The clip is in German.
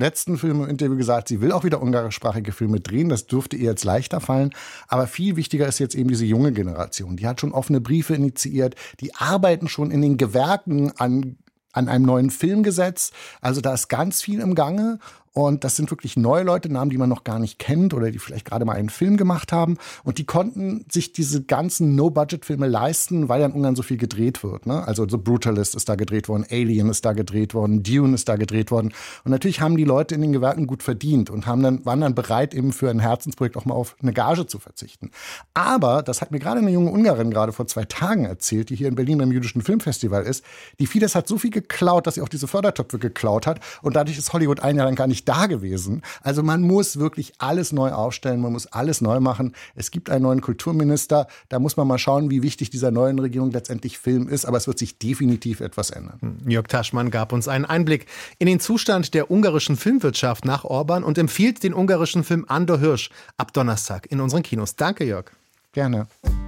letzten Film im Interview gesagt, sie will auch wieder ungarischsprachige Filme drehen. Das dürfte ihr jetzt leichter fallen. Aber viel wichtiger ist jetzt eben diese junge Generation. Die hat schon offene Briefe initiiert. Die arbeiten schon in den Gewerken an einem neuen Filmgesetz. Also da ist ganz viel im Gange. Und das sind wirklich neue Leute, Namen, die man noch gar nicht kennt oder die vielleicht gerade mal einen Film gemacht haben. Und die konnten sich diese ganzen No-Budget-Filme leisten, weil ja in Ungarn so viel gedreht wird. Ne? Also The Brutalist ist da gedreht worden, Alien ist da gedreht worden, Dune ist da gedreht worden. Und natürlich haben die Leute in den Gewerken gut verdient und waren dann bereit, eben für ein Herzensprojekt auch mal auf eine Gage zu verzichten. Aber, das hat mir gerade eine junge Ungarin gerade vor 2 Tagen erzählt, die hier in Berlin beim Jüdischen Filmfestival ist. Die Fidesz hat so viel geklaut, dass sie auch diese Fördertöpfe geklaut hat. Und dadurch ist Hollywood ein Jahr lang gar nicht da gewesen. Also man muss wirklich alles neu aufstellen, man muss alles neu machen. Es gibt einen neuen Kulturminister, da muss man mal schauen, wie wichtig dieser neuen Regierung letztendlich Film ist, aber es wird sich definitiv etwas ändern. Jörg Taschmann gab uns einen Einblick in den Zustand der ungarischen Filmwirtschaft nach Orbán und empfiehlt den ungarischen Film Andor Hirsch ab Donnerstag in unseren Kinos. Danke, Jörg. Gerne.